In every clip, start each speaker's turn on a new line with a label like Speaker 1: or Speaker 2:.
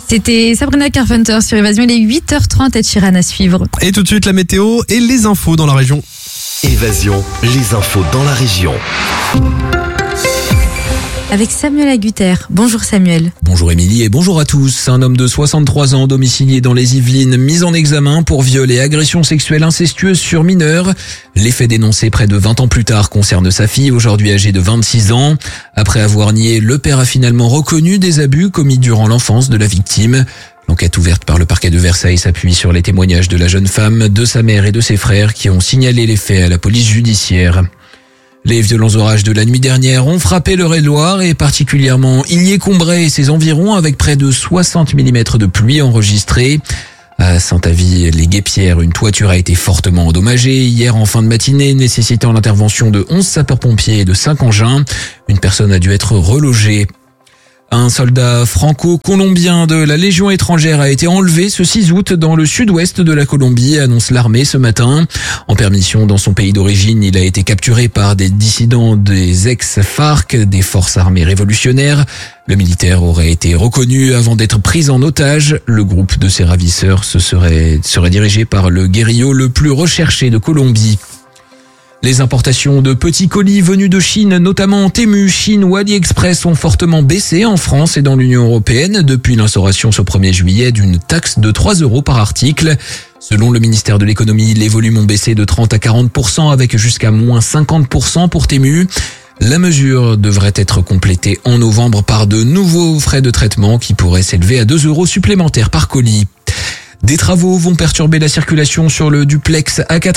Speaker 1: C'était Sabrina Carpenter sur Évasion. Il est 8h30 et Sheeran à suivre.
Speaker 2: Et tout de suite, la météo et les infos dans la région.
Speaker 3: Évasion, les infos dans la région.
Speaker 1: Avec Samuel Agutter. Bonjour Samuel.
Speaker 4: Bonjour Émilie et bonjour à tous. Un homme de 63 ans domicilié dans les Yvelines mis en examen pour viol et agression sexuelle incestueuse sur mineur. Les faits dénoncés près de 20 ans plus tard concernent sa fille, aujourd'hui âgée de 26 ans. Après avoir nié, le père a finalement reconnu des abus commis durant l'enfance de la victime. L'enquête ouverte par le parquet de Versailles s'appuie sur les témoignages de la jeune femme, de sa mère et de ses frères qui ont signalé les faits à la police judiciaire. Les violents orages de la nuit dernière ont frappé l'Eure-et-Loir et particulièrement Illiers-Combray et ses environs avec près de 60 mm de pluie enregistrée. À Saint-Avy-les-Guêpières, une toiture a été fortement endommagée hier en fin de matinée, nécessitant l'intervention de 11 sapeurs-pompiers et de 5 engins. Une personne a dû être relogée. Un soldat franco-colombien de la Légion étrangère a été enlevé ce 6 août dans le sud-ouest de la Colombie, annonce l'armée ce matin. En permission dans son pays d'origine, il a été capturé par des dissidents des ex-FARC, des forces armées révolutionnaires. Le militaire aurait été reconnu avant d'être pris en otage. Le groupe de ses ravisseurs serait dirigé par le guérillot le plus recherché de Colombie. Les importations de petits colis venus de Chine, notamment Temu, Chine ou AliExpress, ont fortement baissé en France et dans l'Union européenne depuis l'instauration ce 1er juillet d'une taxe de 3 € par article. Selon le ministère de l'économie, les volumes ont baissé de 30 à 40% avec jusqu'à moins 50% pour Temu. La mesure devrait être complétée en novembre par de nouveaux frais de traitement qui pourraient s'élever à 2 € supplémentaires par colis. Des travaux vont perturber la circulation sur le duplex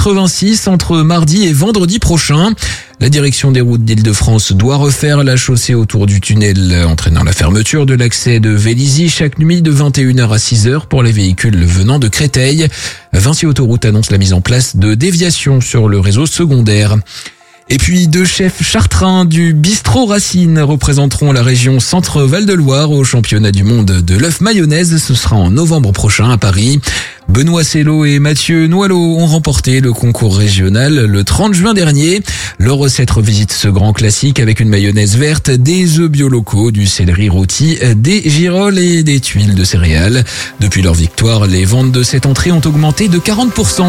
Speaker 4: A86 entre mardi et vendredi prochain. La direction des routes d'Île-de-France doit refaire la chaussée autour du tunnel, entraînant la fermeture de l'accès de Vélizy chaque nuit de 21h à 6h pour les véhicules venant de Créteil. Vinci Autoroute annonce la mise en place de déviations sur le réseau secondaire. Et puis 2 chefs chartrains du bistrot Racine représenteront la région Centre-Val de Loire au championnat du monde de l'œuf mayonnaise. Ce sera en novembre prochain à Paris. Benoît Sello et Mathieu Noilot ont remporté le concours régional le 30 juin dernier. Leur recette revisite ce grand classique avec une mayonnaise verte, des œufs bio locaux, du céleri rôti, des girolles et des tuiles de céréales. Depuis leur victoire, les ventes de cette entrée ont augmenté de 40%.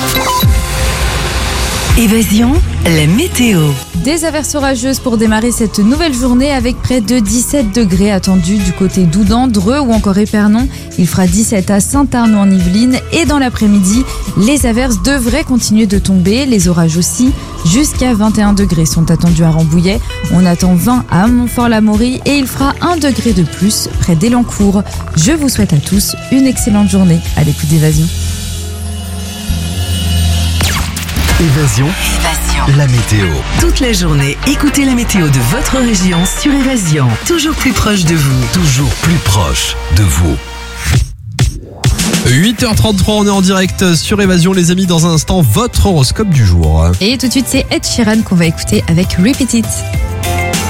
Speaker 5: Évasion, la météo.
Speaker 1: Des averses orageuses pour démarrer cette nouvelle journée avec près de 17 degrés attendus du côté d'Oudan, Dreux ou encore Épernon. Il fera 17 à Saint-Arnaud en Yvelines et dans l'après-midi, les averses devraient continuer de tomber, les orages aussi. Jusqu'à 21 degrés sont attendus à Rambouillet. On attend 20 à Montfort-l'Amaury et il fera 1 degré de plus près d'Elancourt. Je vous souhaite à tous une excellente journée à l'écoute d'Évasion.
Speaker 3: Évasion, la météo.
Speaker 5: Toute la journée, écoutez la météo de votre région sur Évasion. Toujours plus proche de vous.
Speaker 3: Toujours plus proche de vous.
Speaker 2: 8h33, on est en direct sur Évasion, les amis. Dans un instant, votre horoscope du jour.
Speaker 1: Et tout de suite, c'est Ed Sheeran qu'on va écouter avec Repeat It.